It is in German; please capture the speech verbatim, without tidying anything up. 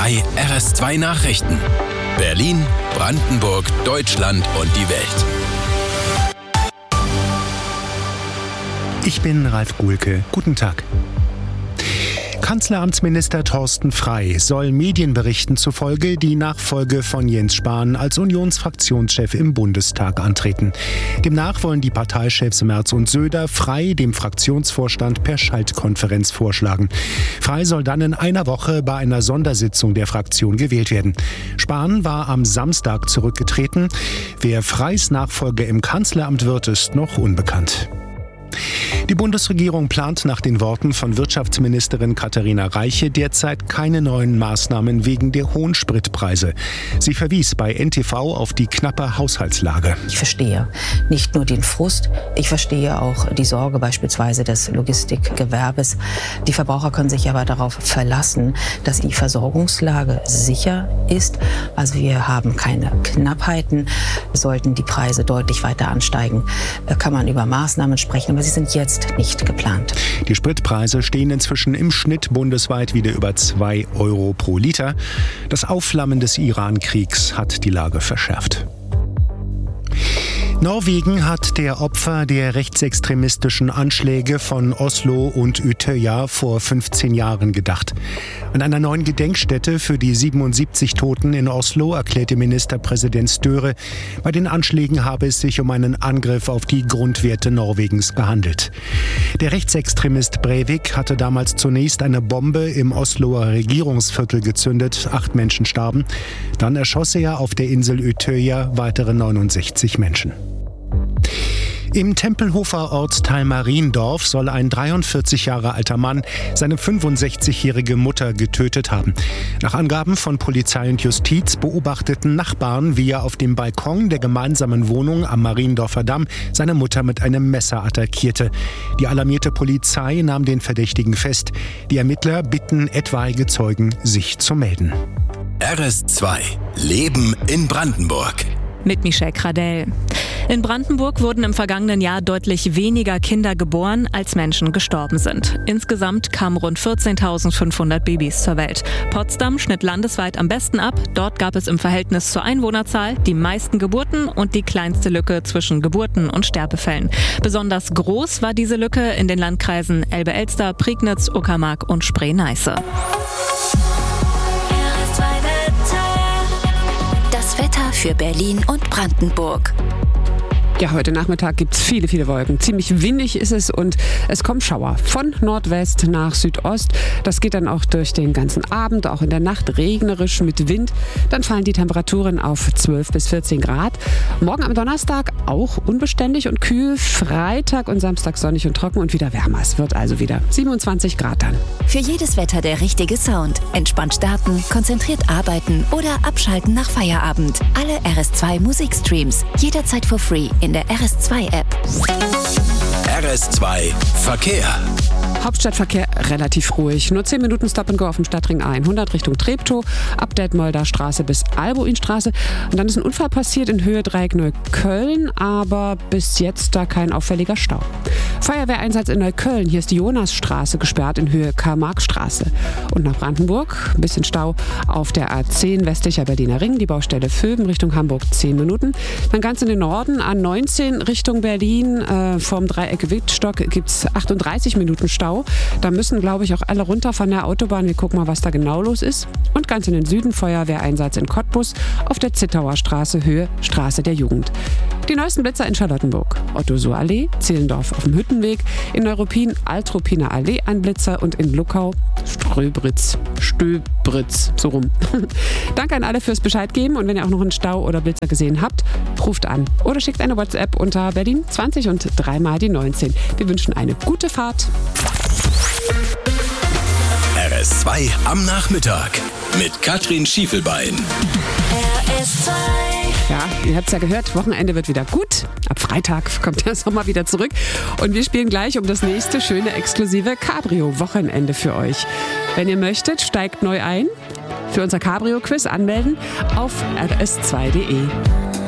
drei R S zwei Nachrichten. Berlin, Brandenburg, Deutschland und die Welt. Ich bin Ralf Guhlke. Guten Tag. Kanzleramtsminister Thorsten Frey soll Medienberichten zufolge die Nachfolge von Jens Spahn als Unionsfraktionschef im Bundestag antreten. Demnach wollen die Parteichefs Merz und Söder Frey dem Fraktionsvorstand per Schaltkonferenz vorschlagen. Frey soll dann in einer Woche bei einer Sondersitzung der Fraktion gewählt werden. Spahn war am Samstag zurückgetreten. Wer Freys Nachfolger im Kanzleramt wird, ist noch unbekannt. Die Bundesregierung plant nach den Worten von Wirtschaftsministerin Katharina Reiche derzeit keine neuen Maßnahmen wegen der hohen Spritpreise. Sie verwies bei N T V auf die knappe Haushaltslage. Ich verstehe nicht nur den Frust, ich verstehe auch die Sorge beispielsweise des Logistikgewerbes. Die Verbraucher können sich aber darauf verlassen, dass die Versorgungslage sicher ist. Also wir haben keine Knappheiten. Sollten die Preise deutlich weiter ansteigen, kann man über Maßnahmen sprechen, aber sie sind jetzt nicht geplant. Die Spritpreise stehen inzwischen im Schnitt bundesweit wieder über zwei Euro pro Liter. Das Aufflammen des Iran-Kriegs hat die Lage verschärft. Norwegen hat der Opfer der rechtsextremistischen Anschläge von Oslo und Utøya vor fünfzehn Jahren gedacht. An einer neuen Gedenkstätte für die siebenundsiebzig Toten in Oslo erklärte Ministerpräsident Støre, bei den Anschlägen habe es sich um einen Angriff auf die Grundwerte Norwegens gehandelt. Der Rechtsextremist Breivik hatte damals zunächst eine Bombe im Osloer Regierungsviertel gezündet. Acht Menschen starben. Dann erschoss er auf der Insel Utøya weitere neunundsechzig Menschen. Im Tempelhofer Ortsteil Mariendorf soll ein dreiundvierzig Jahre alter Mann seine fünfundsechzigjährige Mutter getötet haben. Nach Angaben von Polizei und Justiz beobachteten Nachbarn, wie er auf dem Balkon der gemeinsamen Wohnung am Mariendorfer Damm seine Mutter mit einem Messer attackierte. Die alarmierte Polizei nahm den Verdächtigen fest. Die Ermittler bitten etwaige Zeugen, sich zu melden. R S zwei Leben in Brandenburg. Mit Michelle Kradell. In Brandenburg wurden im vergangenen Jahr deutlich weniger Kinder geboren, als Menschen gestorben sind. Insgesamt kamen rund vierzehntausendfünfhundert Babys zur Welt. Potsdam schnitt landesweit am besten ab. Dort gab es im Verhältnis zur Einwohnerzahl die meisten Geburten und die kleinste Lücke zwischen Geburten und Sterbefällen. Besonders groß war diese Lücke in den Landkreisen Elbe-Elster, Prignitz, Uckermark und Spree-Neiße. Das Wetter für Berlin und Brandenburg. Ja, heute Nachmittag gibt es viele, viele Wolken. Ziemlich windig ist es und es kommen Schauer von Nordwest nach Südost. Das geht dann auch durch den ganzen Abend, auch in der Nacht regnerisch mit Wind. Dann fallen die Temperaturen auf zwölf bis vierzehn Grad. Morgen am Donnerstag auch unbeständig und kühl. Freitag und Samstag sonnig und trocken und wieder wärmer. Es wird also wieder siebenundzwanzig Grad dann. Für jedes Wetter der richtige Sound. Entspannt starten, konzentriert arbeiten oder abschalten nach Feierabend. Alle R S zwei Musikstreams. Jederzeit for free in der R S zwei App. R S zwei Verkehr. Hauptstadtverkehr relativ ruhig. Nur zehn Minuten Stop and Go auf dem Stadtring A hundert Richtung Treptow, ab Detmolder Straße bis Albuinstraße. Und dann ist ein Unfall passiert in Höhe Dreieck Neukölln, aber bis jetzt da kein auffälliger Stau. Feuerwehreinsatz in Neukölln. Hier ist die Jonasstraße gesperrt in Höhe Karl-Marx-Straße. Und nach Brandenburg ein bisschen Stau auf der A zehn westlicher Berliner Ring, die Baustelle Vöben Richtung Hamburg zehn Minuten. Dann ganz in den Norden A neunzehn Richtung Berlin, äh, vom Dreieck Wittstock gibt es achtunddreißig Minuten Stau. Da müssen, glaube ich, auch alle runter von der Autobahn. Wir gucken mal, was da genau los ist. Und ganz in den Süden Feuerwehreinsatz in Cottbus auf der Zittauer Straße, Höhe Straße der Jugend. Die neuesten Blitzer in Charlottenburg. Otto-Suhr-Allee, Zehlendorf auf dem Hüttenweg, in Neuruppin Altrupiner Allee ein Blitzer und in Luckau Ströbritz, Stöbritz, so rum. Danke an alle fürs Bescheid geben und wenn ihr auch noch einen Stau oder Blitzer gesehen habt, ruft an oder schickt eine WhatsApp unter Berlin zwanzig und dreimal die neunzehn. Wir wünschen eine gute Fahrt. R S zwei am Nachmittag mit Katrin Schiefelbein. R S zwei. Ja, ihr habt es ja gehört, Wochenende wird wieder gut. Ab Freitag kommt der Sommer wieder zurück. Und wir spielen gleich um das nächste schöne, exklusive Cabrio-Wochenende für euch. Wenn ihr möchtet, steigt neu ein. Für unser Cabrio-Quiz anmelden auf r s zwei punkt d e.